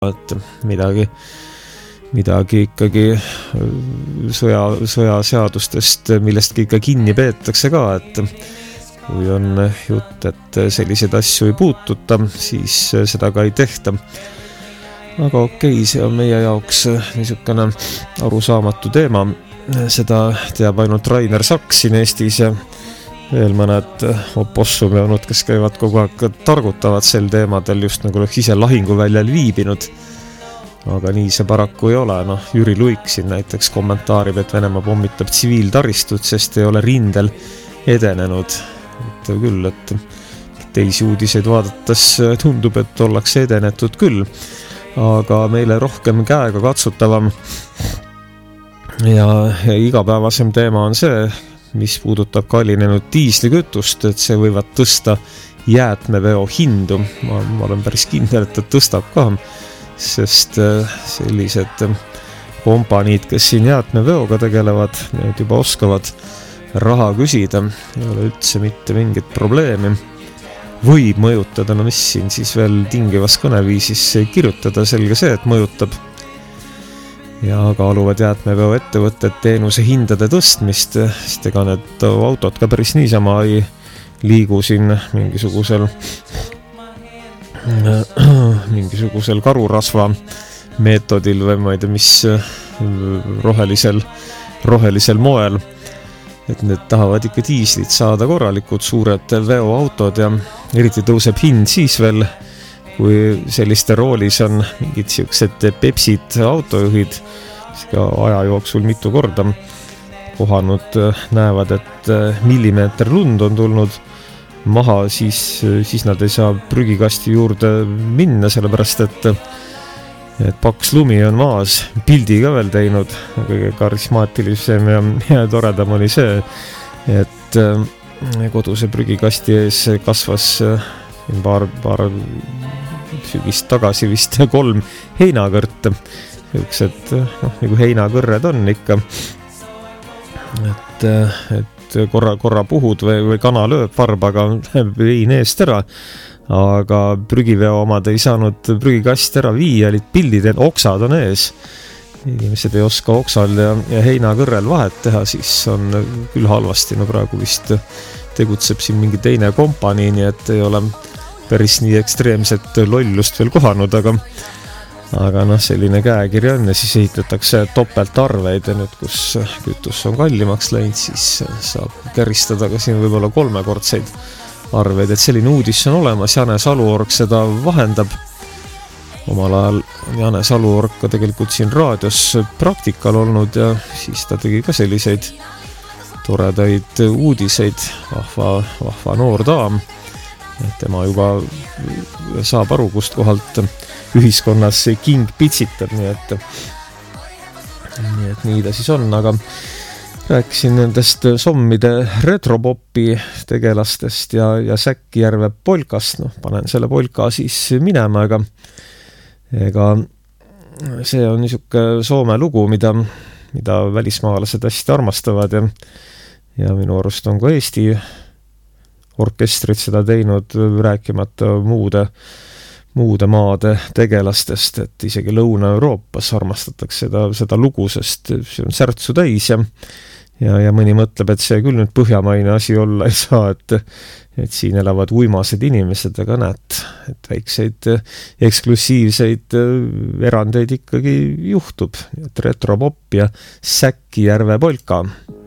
et midagi ikkagi sõjaseadustest, millestki ikka kinni peetakse ka, et kui on jutt, et selliseid asju ei puututa, siis seda ka ei tehta. Aga okei, see on meie jaoks niisugune arusaamatu teema. Seda teab ainult Rainer Saks siin Eestis ja veel mõned opossumeonud, kes käivad kogu aeg targutavad sel teemadel, just nagu oleks ise lahinguväljal viibinud. Aga nii see paraku ei ole. Jüri Luik siin näiteks kommentaarib, et Venemaa pommitab tsiviiltaristut, sest ei ole rindel edenenud. Et küll, et teisi uudiseid vaadates tundub, et ollakse edenetud küll, aga meile rohkem käega katsutavam ja igapäevasem teema on see, mis puudutab kallinenud diislikütust, et see võivad tõsta jäätmeveo hindu. Ma olen päris kindel, et tõstab ka, sest sellised kompaniid, kes siin jäätmeveoga tegelevad, need juba oskavad raha küsida, ei ole üldse mitte mingit probleemi. Võib mõjutada, mis siin siis veel tingivas kõneviisis kirjutada, selge see, et mõjutab. Ja kaaluvad jäätmeveo ettevõtted teenuse hindade tõstmist, sest ega need autod ka päris niisama ei liigu siin mingisugusel karurasva meetodil või ma ei tea, mis rohelisel moel. Et need tahavad ikka diislit saada korralikud suured veoautod ja eriti tõuseb hind siis veel, kui selliste roolis on mingid siuksed Pepsid autojuhid, siis ka aja jooksul mitu korda kohanud näevad, et millimeeter lund on tulnud maha, siis nad ei saa prügikasti juurde minna, sellepärast et paks lumi on maas, pildi ka veel teinud, kõige karismaatilisem ja toredam oli see, et koduse prügikasti ees kasvas paar sügist tagasi vist 3 heinakõrte, niisugused nagu heinakõrred on ikka, et korra puhud või kana lööb varbaga vein eest ära, aga prügiveo omad ei saanud prügikast ära viia, olid pildid, et oksad on ees. Inimesed ei oska oksal ja heinakõrrel vahet teha, siis on küll halvasti. Praegu vist tegutseb siin mingi teine kompanii, nii et ei ole päris nii ekstreemset lollust veel kohanud, aga selline käekiri on ja siis ehitatakse topeltarveid ja nüüd, kus kütus on kallimaks läinud, siis saab käristada ka siin võib-olla 3-kordseid arveid, et selline uudis on olemas, Jane Saluorg seda vahendab. Omal ajal Jane Saluorg ka tegelikult siin raadios praktikal olnud ja siis ta tegi ka selliseid toredaid uudiseid, vahva noor daam. Tema juba saab aru, kust kohalt ühiskonnas king pitsitab, nii et nii ta siis on, aga rääkisin nendest sommide retropopi tegelastest ja Säkkijärve polkast, panen selle polka siis minema, ega see on niisugune Soome lugu, mida välismaalased hästi armastavad ja minu arust on ka Eesti orkestrid seda teinud, rääkimata muude maade tegelastest, et isegi Lõuna-Euroopas armastatakse seda lugu, sest see on särtsu täis ja mõni mõtleb, et see küll nüüd põhjamaine asi olla ei saa, et siin elavad uimased inimesed, aga näed, et väikseid eksklusiivseid erandeid ikkagi juhtub, et retropop ja Säkkijärve polka.